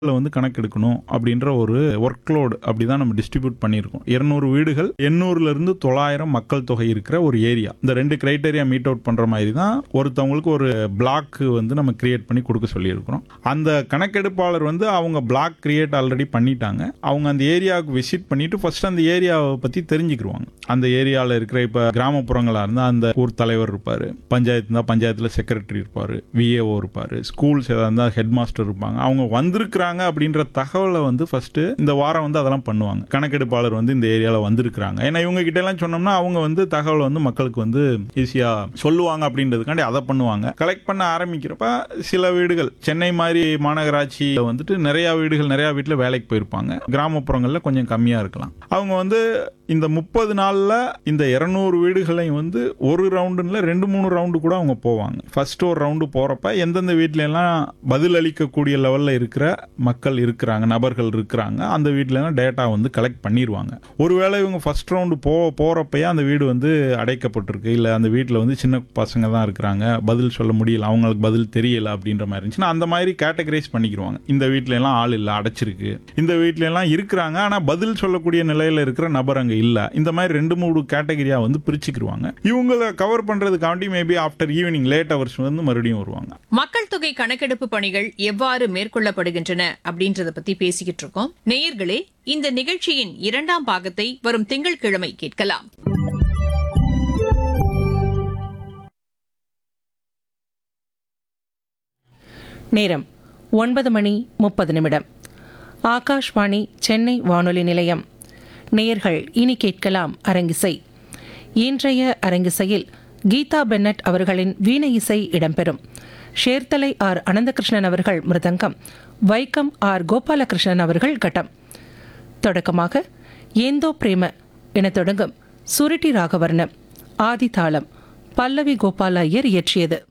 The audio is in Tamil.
வந்து கணக்கெடுக்கணும் அப்படின்ற ஒரு ஒர்க் லோடு அப்படிதான் நம்ம டிஸ்ட்ரிபியூட் பண்ணியிருக்கோம். 200 வீடுகள், 800ல இருந்து 900 மக்கள் தொகை இருக்கிற ஒரு ஏரியா. இந்த 2 கிரைட்டேரியா மீட் அவுட் பண்ற மாதிரி தான் ஒருத்தவங்களுக்கு ஒரு பிளாக் வந்து நம்ம கிரியேட் பண்ணி கொடுக்க சொல்லியிருக்கிறோம். அந்த கணக்கெடுப்பாளர் வந்து அவங்க பிளாக் கிரியேட் ஆல்ரெடி பண்ணிட்டாங்க. அவங்க அந்த ஏரியாவுக்கு விசிட் பண்ணிட்டு ஃபர்ஸ்ட் அந்த ஏரியாவை பத்தி தெரிஞ்சுக்கிடுவாங்க. அந்த ஏரியாவில் இருக்கிற இப்போ கிராமப்புறங்களா இருந்தால் அந்த ஊர் தலைவர் இருப்பாரு, பஞ்சாயத்து இருந்தால் பஞ்சாயத்தில் செக்ரட்டரி இருப்பாரு, விஏஓ இருப்பாரு, ஸ்கூல்ஸ் ஏதாவது இருந்தால் ஹெட் மாஸ்டர் இருப்பாங்க. அவங்க வந்திருக்கிறாங்க அப்படின்ற தகவலை வந்து ஃபர்ஸ்ட் இந்த வாரம் வந்து அதெல்லாம் பண்ணுவாங்க. கணக்கெடுப்பாளர் வந்து இந்த ஏரியாவில் வந்திருக்கிறாங்க. ஏன்னா இவங்க கிட்ட எல்லாம் சொன்னோம்னா அவங்க வந்து தகவல் வந்து மக்களுக்கு வந்து ஈஸியா சொல்லுவாங்க அப்படின்றதுக்காண்டி அதை பண்ணுவாங்க. கலெக்ட் பண்ண ஆரம்பிக்கிறப்ப சில வீடுகள் சென்னை மாதிரி மாநகராட்சியில் வந்துட்டு நிறைய வீட்டில் வேலைக்கு போயிருப்பாங்க. கிராமப்புறங்களில் கொஞ்சம் கம்மியாக இருக்கலாம். அவங்க வந்து இந்த 30 நாளில் இந்த 200 வீடுகளையும் வந்து ஒரு ரவுண்டுல 2-3 ரவுண்டு கூட அவங்க போவாங்க. ஃபர்ஸ்ட் ஒரு ரவுண்டு போறப்ப எந்தெந்த வீட்ல எல்லாம் பதில் அளிக்கக்கூடிய லெவல்ல இருக்கிற மக்கள் இருக்கிறாங்க, நபர்கள் இருக்கிறாங்க, அந்த வீட்ல எல்லாம் டேட்டா வந்து கலெக்ட் பண்ணிடுவாங்க. ஒருவேளை இவங்க ஃபர்ஸ்ட் ரவுண்டு போறப்பயே அந்த வீடு வந்து அடைக்கப்பட்டிருக்கு, இல்லை அந்த வீட்டில் வந்து சின்ன பசங்க தான் இருக்கிறாங்க, பதில் சொல்ல முடியல, அவங்களுக்கு பதில் தெரியல அப்படின்ற மாதிரி இருந்துச்சுன்னா அந்த மாதிரி கேட்டகரைஸ் பண்ணிக்கிடுவாங்க. இந்த வீட்ல எல்லாம் ஆள் இல்லை, அடைச்சிருக்கு. இந்த வீட்ல எல்லாம் இருக்கிறாங்க, ஆனால் பதில் சொல்லக்கூடிய நிலையில் இருக்கிற நபர் அங்கே இல்லை. இந்த மாதிரி 2-3 கேட்டகரியா வந்து பிரிச்சுக்கிடுவாங்க. இவங்களை cover பண்றதுக்காண்டி maybe after evening late hours வந்து மறுபடியும் வருவாங்க. மக்கள் தொகை கணக்கெடுப்பு பணிகள் எவ்வாறு மேற்கொள்ளப்படுகின்றன அப்படின்றத பத்தி பேசிக்கிட்டு இருக்கோம். நேயர்களே, இந்த நிகழ்ச்சியின் 2ஆம் பாகத்தை வரும் திங்கட்கிழமை கேட்கலாம். நேரம் 9:30. ஆகாஷ்வாணி சென்னை வானொலி நிலையம். நேயர்கள் இனி கேட்கலாம் அரங்கிசை. இன்றைய அரங்கிசையில் கீதா பென்னட் அவர்களின் வீணை இசை இடம்பெறும். ஷேர்தலை ஆர் அனந்தகிருஷ்ணன் அவர்கள் மிருதங்கம், வைக்கம் ஆர் கோபாலகிருஷ்ணன் அவர்கள் கட்டம். தொடக்கமாக ஏந்தோ பிரேம என தொடங்கும் சுருட்டி ராகவர்ணம், ஆதி தாளம், பல்லவி கோபால ஐயர் இயற்றியது.